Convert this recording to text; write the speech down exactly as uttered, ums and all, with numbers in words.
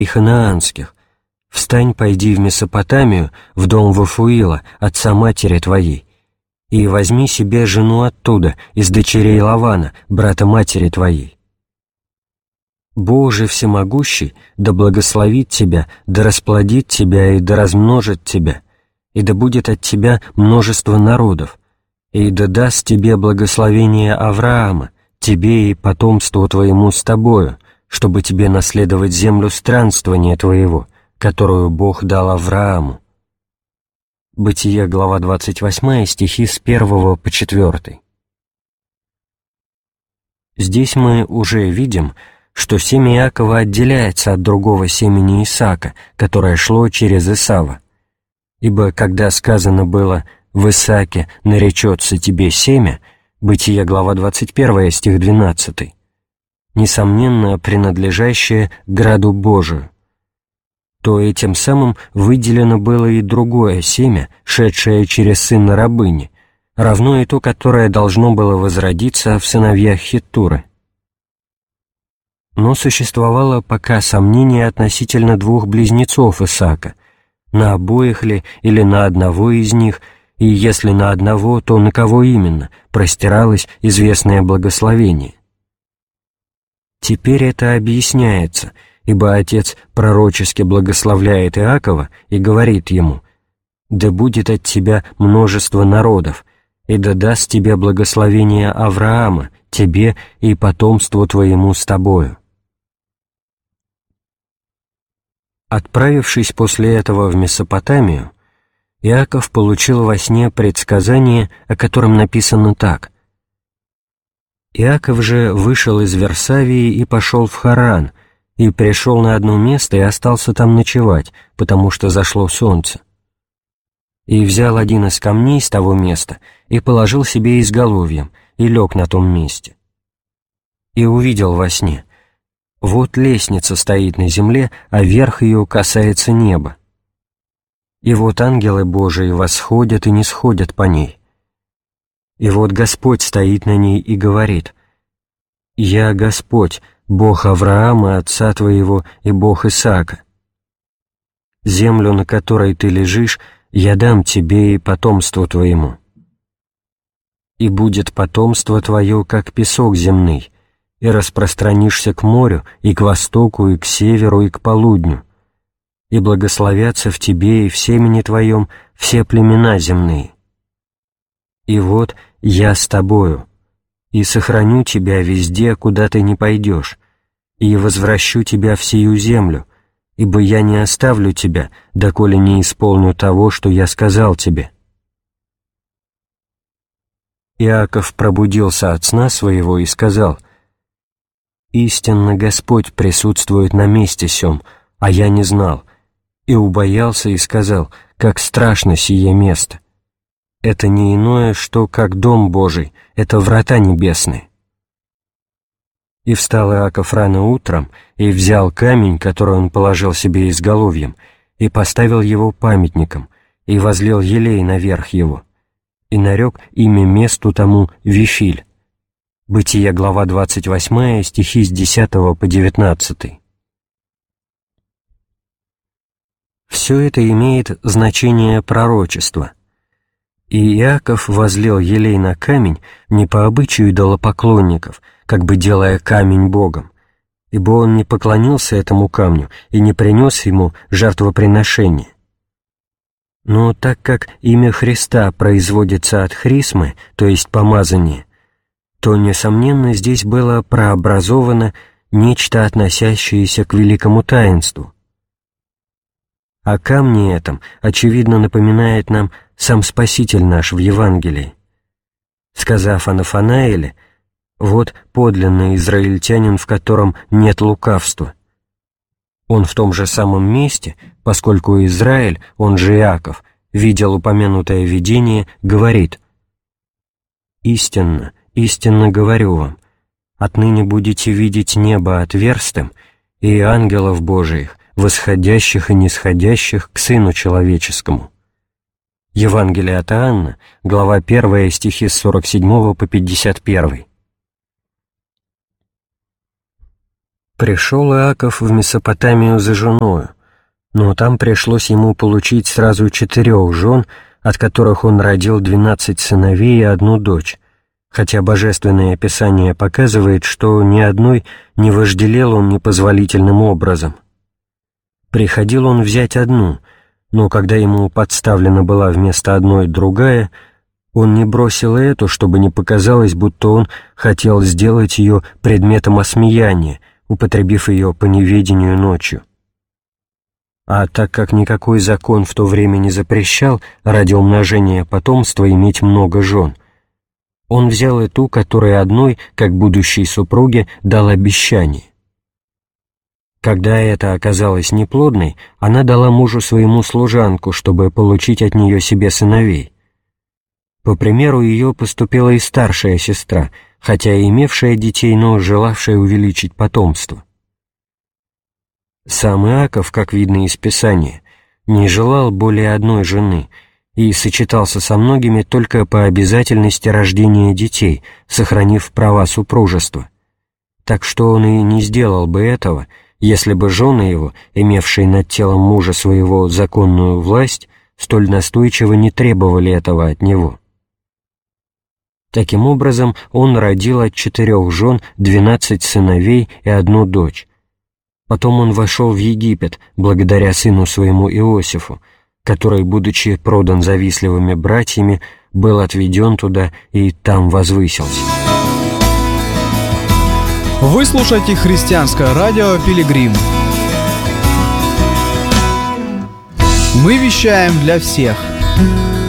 и ханаанских. Встань, пойди в Месопотамию, в дом Вафуила, отца матери твоей, и возьми себе жену оттуда, из дочерей Лавана, брата матери твоей. Бог же всемогущий да благословит тебя, да расплодит тебя и да размножит тебя, и да будет от тебя множество народов, и да даст тебе благословение Авраама, тебе и потомству твоему с тобою, чтобы тебе наследовать землю странствования твоего, которую Бог дал Аврааму». Бытие, глава двадцать восьмая, стихи с первого по четвертый. Здесь мы уже видим, что семя Иакова отделяется от другого семени Исаака, которое шло через Исава. Ибо когда сказано было «в Исааке наречется тебе семя», Бытие, глава двадцать первая, стих двенадцатый, несомненно, принадлежащее граду Божию, то этим самым выделено было и другое семя, шедшее через сына рабыни, равно и то, которое должно было возродиться в сыновьях Хеттуры. Но существовало пока сомнение относительно двух близнецов Исаака, на обоих ли или на одного из них, и если на одного, то на кого именно простиралось известное благословение. Теперь это объясняется, ибо отец пророчески благословляет Иакова и говорит ему: «Да будет от тебя множество народов, и да даст тебе благословение Авраама, тебе и потомству твоему с тобою». Отправившись после этого в Месопотамию, Иаков получил во сне предсказание, о котором написано так: «Иаков же вышел из Версавии и пошел в Харан, и пришел на одно место и остался там ночевать, потому что зашло солнце. И взял один из камней с того места и положил себе изголовьем, и лег на том месте. И увидел во сне: вот лестница стоит на земле, а верх ее касается неба. И вот ангелы Божии восходят и нисходят по ней. И вот Господь стоит на ней и говорит: «Я Господь, Бог Авраама, отца твоего, и Бог Исаака. Землю, на которой ты лежишь, я дам тебе и потомству твоему. И будет потомство твое, как песок земный, и распространишься к морю, и к востоку, и к северу, и к полудню, и благословятся в тебе и в семени твоем все племена земные. И вот я с тобою, и сохраню тебя везде, куда ты не пойдешь, и возвращу тебя в сию землю, ибо я не оставлю тебя, доколе не исполню того, что я сказал тебе». Иаков пробудился от сна своего и сказал: «Истинно Господь присутствует на месте сем, а я не знал, и убоялся и сказал: как страшно сие место! Это не иное, что как дом Божий, это врата небесные». И встал Иаков рано утром, и взял камень, который он положил себе изголовьем, и поставил его памятником, и возлил елей наверх его, и нарек имя месту тому Вифиль. Бытие, глава двадцать восьмая, стихи с десятого по девятнадцатый. Все это имеет значение пророчества. И Иаков возлил елей на камень не по обычаю идолопоклонников, как бы делая камень Богом, ибо он не поклонился этому камню и не принес ему жертвоприношения. Но так как имя Христа производится от хрисмы, то есть помазания, то, несомненно, здесь было прообразовано нечто, относящееся к великому таинству. О камне этом, очевидно, напоминает нам сам Спаситель наш в Евангелии, сказав о Нафанаиле: «Вот подлинный израильтянин, в котором нет лукавства». Он в том же самом месте, поскольку Израиль, он же Иаков, видел упомянутое видение, говорит: «Истинно, истинно говорю вам, отныне будете видеть небо отверстым и ангелов Божиих, восходящих и нисходящих к Сыну Человеческому». Евангелие от Иоанна, глава первая, стихи с сорок седьмого по пятьдесят первый. Пришел Иаков в Месопотамию за женою, но там пришлось ему получить сразу четырех жен, от которых он родил двенадцать сыновей и одну дочь, хотя Божественное Писание показывает, что ни одной не вожделел он непозволительным образом. Приходил он взять одну, но когда ему подставлена была вместо одной другая, он не бросил и эту, чтобы не показалось, будто он хотел сделать ее предметом осмеяния, употребив ее по неведению ночью. А так как никакой закон в то время не запрещал ради умножения потомства иметь много жен, он взял и ту, которой одной, как будущей супруге, дал обещание. Когда это оказалось неплодной, она дала мужу своему служанку, чтобы получить от нее себе сыновей. По примеру ее поступила и старшая сестра, хотя и имевшая детей, но желавшая увеличить потомство. Сам Иаков, как видно из Писания, не желал более одной жены и сочетался со многими только по обязательности рождения детей, сохранив права супружества. Так что он и не сделал бы этого, если бы жены его, имевшие над телом мужа своего законную власть, столь настойчиво не требовали этого от него. Таким образом, он родил от четырех жен двенадцать сыновей и одну дочь. Потом он вошел в Египет, благодаря сыну своему Иосифу, который, будучи продан завистливыми братьями, был отведен туда и там возвысился. Вы слушаете христианское радио «Пилигрим». Мы вещаем для всех.